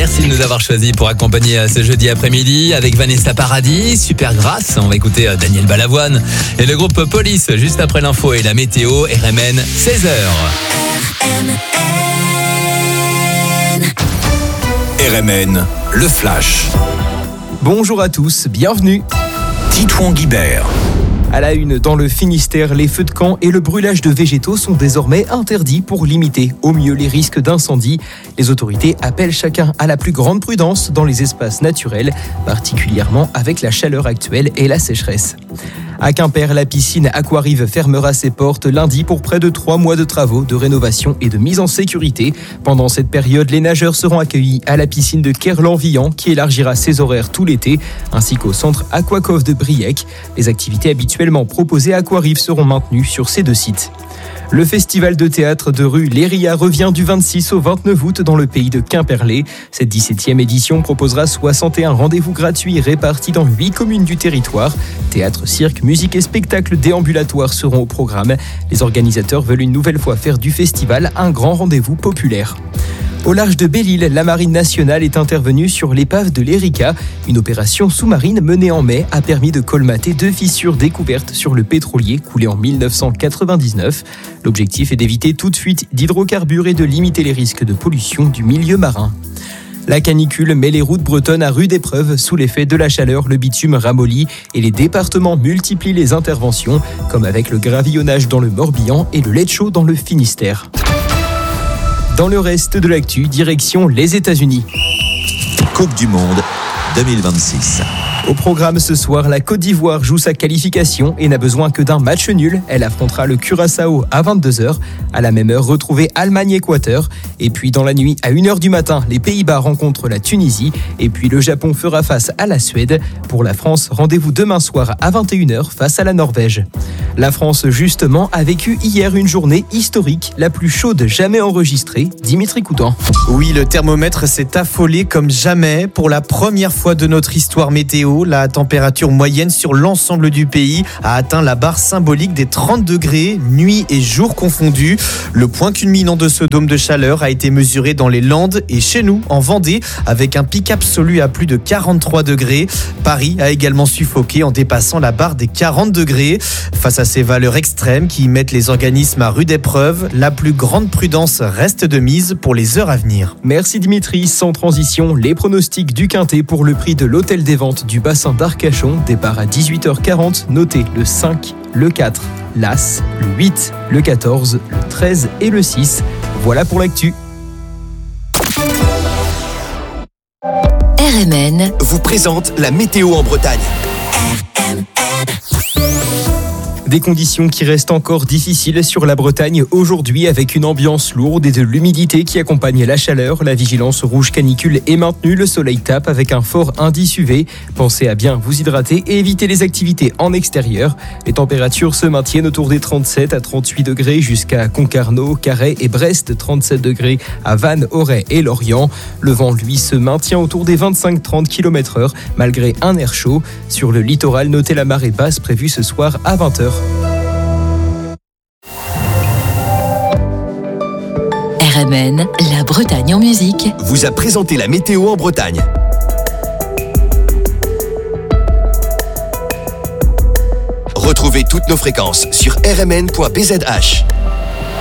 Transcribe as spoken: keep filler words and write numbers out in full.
Merci de nous avoir choisis pour accompagner ce jeudi après-midi avec Vanessa Paradis, Super Grâce. On va écouter Daniel Balavoine et le groupe Police juste après l'info et la météo. R M N, seize heures. R M N, le flash. Bonjour à tous, bienvenue. Titouan Guibert. À la une, dans le Finistère, les feux de camp et le brûlage de végétaux sont désormais interdits pour limiter au mieux les risques d'incendie. Les autorités appellent chacun à la plus grande prudence dans les espaces naturels, particulièrement avec la chaleur actuelle et la sécheresse. À Quimper, la piscine Aquarive fermera ses portes lundi pour près de trois mois de travaux, de rénovation et de mise en sécurité. Pendant cette période, les nageurs seront accueillis à la piscine de Kerlan-Villan qui élargira ses horaires tout l'été, ainsi qu'au centre Aquacove de Briec. Les activités habituellement proposées à Aquarive seront maintenues sur ces deux sites. Le festival de théâtre de rue Léria revient du vingt-six au vingt-neuf août dans le pays de Quimperlé. Cette dix-septième édition proposera soixante et un rendez-vous gratuits répartis dans huit communes du territoire. Théâtre, cirque, musique et spectacles déambulatoires seront au programme. Les organisateurs veulent une nouvelle fois faire du festival un grand rendez-vous populaire. Au large de Belle-Île, la Marine nationale est intervenue sur l'épave de l'Erika. Une opération sous-marine menée en mai a permis de colmater deux fissures découvertes sur le pétrolier coulé en dix-neuf cent quatre-vingt-dix-neuf. L'objectif est d'éviter toute fuite d'hydrocarbures et de limiter les risques de pollution du milieu marin. La canicule met les routes bretonnes à rude épreuve. Sous l'effet de la chaleur, le bitume ramollit et les départements multiplient les interventions, comme avec le gravillonnage dans le Morbihan et le lait chaud dans le Finistère. Dans le reste de l'actu, direction les États-Unis. Coupe du Monde deux mille vingt-six. Au programme ce soir, la Côte d'Ivoire joue sa qualification et n'a besoin que d'un match nul. Elle affrontera le Curaçao à vingt-deux heures. À la même heure, retrouvez Allemagne-Équateur. Et puis dans la nuit, à une heure du matin, les Pays-Bas rencontrent la Tunisie. Et puis le Japon fera face à la Suède. Pour la France, rendez-vous demain soir à vingt et une heures face à la Norvège. La France, justement, a vécu hier une journée historique, la plus chaude jamais enregistrée. Dimitri Coutan. Oui, le thermomètre s'est affolé comme jamais. Pour la première fois de notre histoire météo, la température moyenne sur l'ensemble du pays a atteint la barre symbolique des trente degrés, nuit et jour confondus. Le point culminant de ce dôme de chaleur a été mesuré dans les Landes et chez nous, en Vendée, avec un pic absolu à plus de quarante-trois degrés. Paris a également suffoqué en dépassant la barre des quarante degrés. Face à ces valeurs extrêmes qui mettent les organismes à rude épreuve, la plus grande prudence reste de mise pour les heures à venir. Merci Dimitri. Sans transition, les pronostics du Quintet pour le prix de l'hôtel des ventes du bassin d'Arcachon. Départ à dix-huit heures quarante. Notez le cinq, le quatre, l'As, le huit, le quatorze, le treize et le six. Voilà pour l'actu. R M N vous présente la météo en Bretagne. Des conditions qui restent encore difficiles sur la Bretagne aujourd'hui avec une ambiance lourde et de l'humidité qui accompagne la chaleur. La vigilance rouge canicule est maintenue. Le soleil tape avec un fort indice U V. Pensez à bien vous hydrater et éviter les activités en extérieur. Les températures se maintiennent autour des trente-sept à trente-huit degrés jusqu'à Concarneau, Carhaix et Brest. trente-sept degrés à Vannes, Auray et Lorient. Le vent, lui, se maintient autour des vingt-cinq à trente kilomètres heure malgré un air chaud. Sur le littoral, notez la marée basse prévue ce soir à vingt heures. R M N, la Bretagne en musique, vous a présenté la météo en Bretagne. Retrouvez toutes nos fréquences sur r m n point b z h.